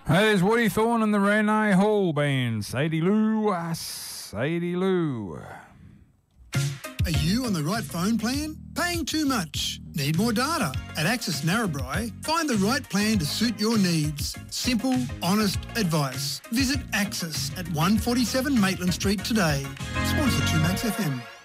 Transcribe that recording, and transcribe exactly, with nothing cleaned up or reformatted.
There's Woody Thorne and the Renee Hall Band. Sadie Lou, uh, Sadie Lou. Are you on the right phone plan? Paying too much? Need more data? At Access Narrabri, find the right plan to suit your needs. Simple, honest advice. Visit Access at one forty-seven Maitland Street today. Sponsor two Max F M.